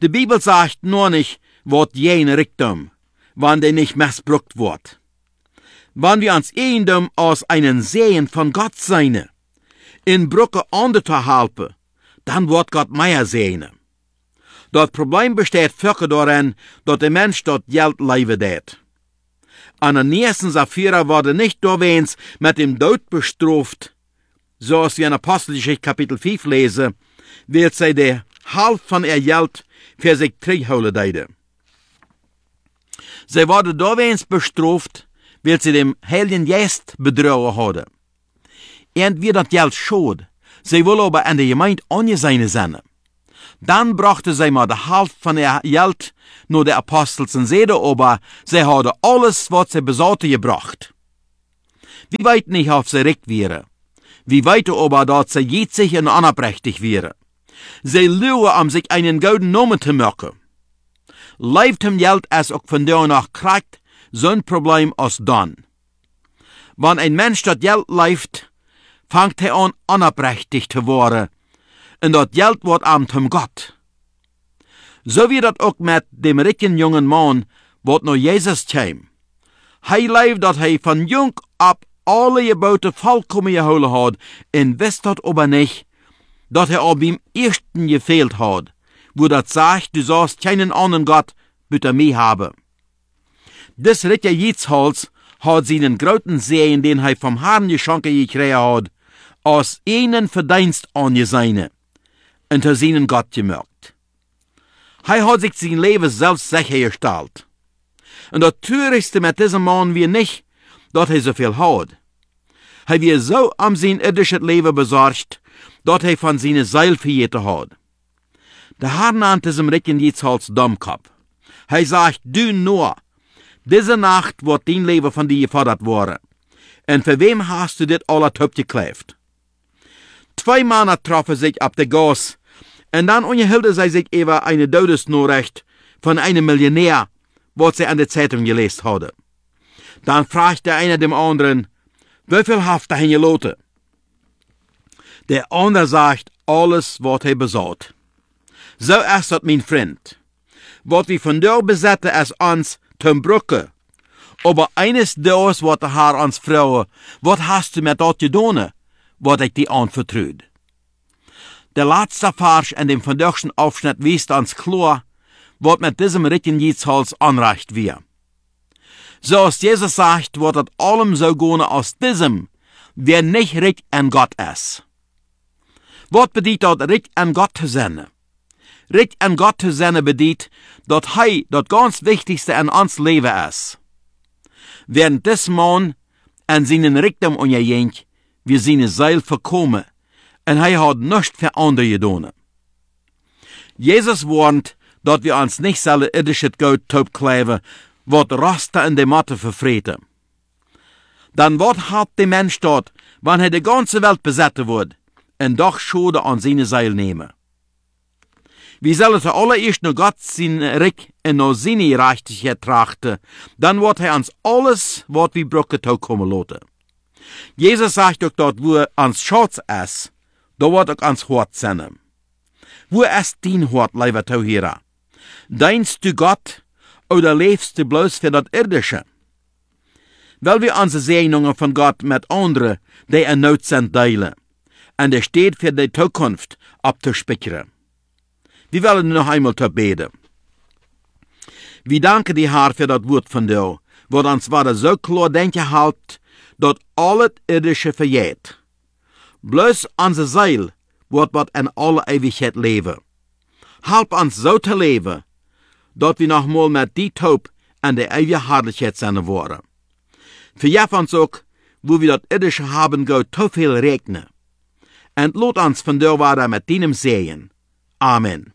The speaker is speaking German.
Die Bibel sagt nur nicht, wird jene Richtung, wann der nicht missbraucht wird. Wann wir uns Eigendom aus einen Segen von Gott seine, in Brücke andere zu helfen, dann wird Gott mehr segnen. Das Problem besteht wirklich darin, dass der Mensch dort Geld leben wird. Ananias und Sapphira wurden nicht durchwähns mit dem Tod bestraft, so als wir in Apostelgeschichte Kapitel 5 lesen, weil sie der Halb von ihr Geld für sich zurückholen deuten. Sie wurden durchwähns bestraft, weil sie dem Heiligen Geist bedrohen hadden. Und wie das Geld schuld, sie wollen aber an der Gemeinde angesehen sein. Dann brachte sie mal die Hälfte von ihr Geld nur der Apostels und Seide, aber sie hadden alles, was sie besaßen, gebracht. Wie weit nicht auf sie recht wäre. Wie weit aber, dass sie jetzig und anerprächtig wäre. Sie lügen, sich einen gouden Namen zu machen. Lebt ihm Geld als auch von da nach kriegt, so ein Problem als dann. Wenn ein Mensch das Geld lebt, fängt er an, anerprächtig zu werden. Und das Geld wird am zum Gott. So wie das auch mit dem reichen jungen Mann, wat noch Jesus kam. Hij leeft dat hij von jung ab alle Gebote vollkommen gehouden had, en wist dat aber nicht, dat hij al beim ersten gefehlt had, wo dat sagt, du sollst keinen anderen Gott bitte mich haben. Des Ritter Jitzholz hat seinen großen Segen, den hij vom Herrn geschenkt gekriegt hat, als einen Verdienst angesehen und zu seinen Gott gemerkt. Hij hat sich sein Leben selbst sichergestellt. Und das Traurigste mit diesem Mann wie nicht, dass er so viel hat. Hij wird so am sein irdisches Leben besorgt, dass er von seiner Seil verjährt hat. Der Herr nannte diesem Ricken jetzt als Dummkopf. Hij sagt, du nur, diese Nacht wird dein Leben von dir gefordert worden. Und für wem hast du dit alle top gekleeft? 2 Männer trafen sich ab der Gas, und dann unterhielten sie sich über eine Todesnachricht von einem Millionär, was sie an der Zeitung gelesen hadden. Dann fragte einer dem anderen, wie viel haft er geloten? Der andere sagt, alles, was er besat. So ist das, mein Freund. Was wir von dir besetzen, ist uns zum Brücke. Aber eines Tages, was der Herr uns fragen, was hast du mit dort getan, was ich dir anvertraut? Der letzte Vers in dem vandaagschen Aufschnitt weist uns klar, was mit diesem Ricken Jitzholz anreicht wir. So als Jesus sagt, wird das allem so gehen aus diesem, der nicht Rick an Gott ist. Was bedeutet das, Rick an Gott zu sein? Rick an Gott zu sein bedeutet, dass Hij das ganz Wichtigste an uns Leben ist. Während des Mann an seinen Reichtum unterging, wir seine Seil verkommen, und Hij hat nichts für andere getan. Jesus warnt, dass wir uns nicht sollen irdisches Gold taubkleven, was Raster in der Matte verfreten. Dann wat hat der Mensch dort, wann er die ganze Welt besetzen wird, und doch Schade an seine Seil nehmen. Wir sollen zuallererst nur Gott sein Reich und nur seine Gerechtigkeit trachten, dann wird er uns alles, was wir brauchen, kommen lassen. Jesus sagt auch dort, wo ans Schatz ist, da wird auch ans Hort sein. Wo ist dein Hort, lieber Zuhörer? Deinst du Gott oder lebst du bloß für das Irdische? Weil wir unsere Segnungen von Gott mit anderen, die in Not sind, teilen. Und er steht für die Zukunft abzuspeichern. Wir wollen noch einmal beten. Wir danken dir, Herr, für das Wort von dir, wo uns war so klar denken halt, dass alles Irdische vergeht. Bloß unsere Seele wird in alle Ewigkeit leben. Halb uns so zu leben, dass wir noch mal mit die Taub an der ewige Herrlichkeit sein wollen. Verjaf uns auch, wo wir das Irdische haben, go zu viel regnen. Und lot uns von der Wahrheit mit deinem Segen. Amen.